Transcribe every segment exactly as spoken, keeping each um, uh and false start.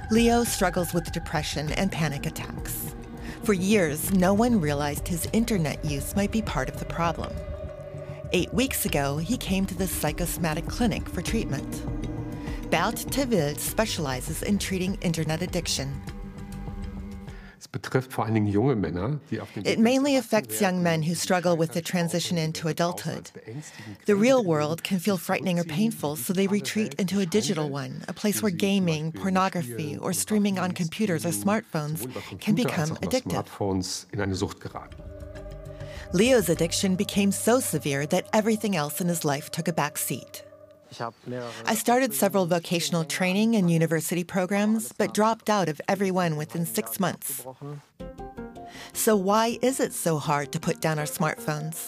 Leo struggles with depression and panic attacks. For years, no one realized his internet use might be part of the problem. Eight weeks ago, he came to the psychosomatic clinic for treatment. Bert Tewilde specializes in treating internet addiction. It mainly affects young men who struggle with the transition into adulthood. The real world can feel frightening or painful, so they retreat into a digital one, a place where gaming, pornography, or streaming on computers or smartphones can become addictive. Leo's addiction became so severe that everything else in his life took a back seat. I started several vocational training and university programs, but dropped out of every one within six months. So why is it so hard to put down our smartphones?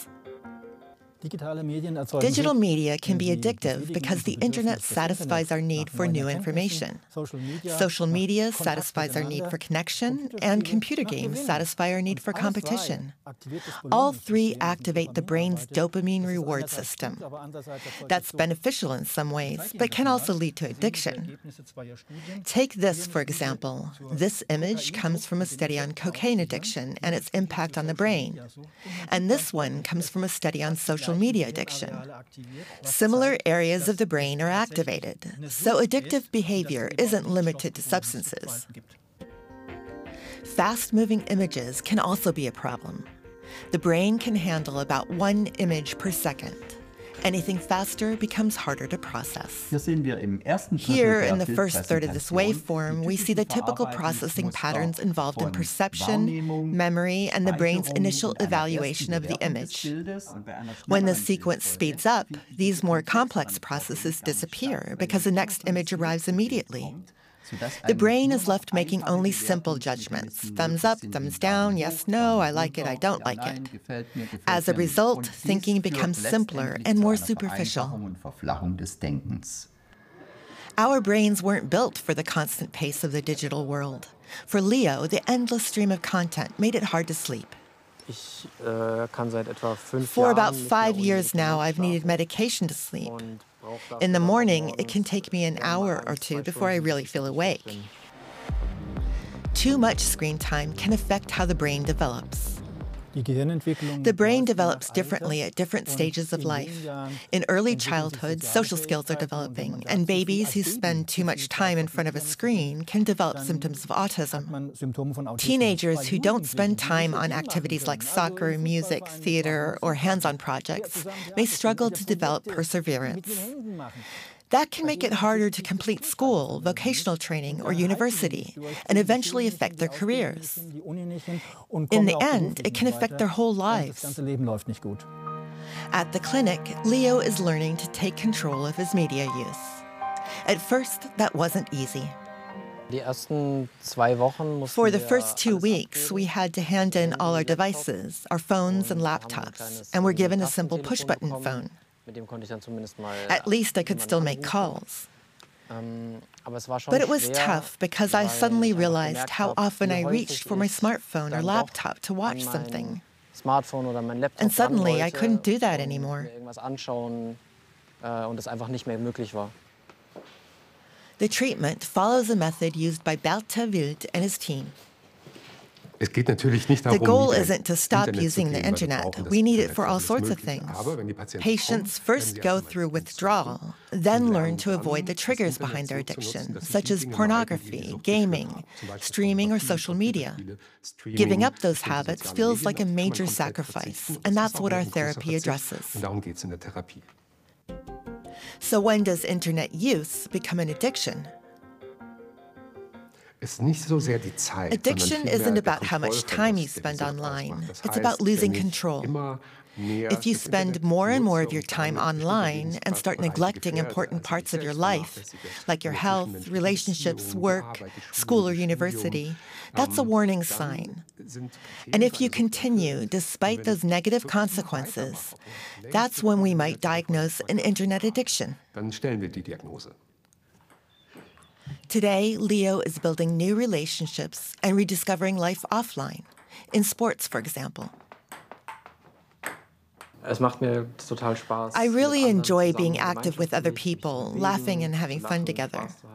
Digital media can be addictive because the internet satisfies our need for new information. Social media satisfies our need for connection, and computer games satisfy our need for competition. All three activate the brain's dopamine reward system. That's beneficial in some ways, but can also lead to addiction. Take this, for example. This image comes from a study on cocaine addiction and its impact on the brain. And this one comes from a study on social media addiction. Similar areas of the brain are activated, so addictive behavior isn't limited to substances. Fast-moving images can also be a problem. The brain can handle about one image per second. Anything faster becomes harder to process. Here, in the first third of this waveform, we see the typical processing patterns involved in perception, memory, and the brain's initial evaluation of the image. When the sequence speeds up, these more complex processes disappear because the next image arrives immediately. The brain is left making only simple judgments. Thumbs up, thumbs down, yes, no, I like it, I don't like it. As a result, thinking becomes simpler and more superficial. Our brains weren't built for the constant pace of the digital world. For Leo, the endless stream of content made it hard to sleep. For about five years now, I've needed medication to sleep. In the morning, it can take me an hour or two before I really feel awake. Too much screen time can affect how the brain develops. The brain develops differently at different stages of life. In early childhood, social skills are developing, and babies who spend too much time in front of a screen can develop symptoms of autism. Teenagers who don't spend time on activities like soccer, music, theater, or hands-on projects may struggle to develop perseverance. That can make it harder to complete school, vocational training, or university, and eventually affect their careers. In the end, it can affect their whole lives. At the clinic, Leo is learning to take control of his media use. At first, that wasn't easy. For the first two weeks, we had to hand in all our devices, our phones and laptops, and were given a simple push-button phone. At least I could still make calls. But it was tough because I suddenly realized how often I reached for my smartphone or laptop to watch something. And suddenly I couldn't do that anymore. The treatment follows a method used by Bert Tewilde and his team. The goal isn't to stop using the internet. We need it for all sorts of things. Patients first go through withdrawal, then learn to avoid the triggers behind their addiction, such as pornography, gaming, streaming, or social media. Giving up those habits feels like a major sacrifice, and that's what our therapy addresses. So when does internet use become an addiction? Addiction isn't about how much time you spend online. It's about losing control. If you spend more and more of your time online and start neglecting important parts of your life, like your health, relationships, work, school or university, that's a warning sign. And if you continue despite those negative consequences, that's when we might diagnose an internet addiction. Today, Leo is building new relationships and rediscovering life offline, in sports, for example. I really enjoy being active with other people, laughing and having fun together.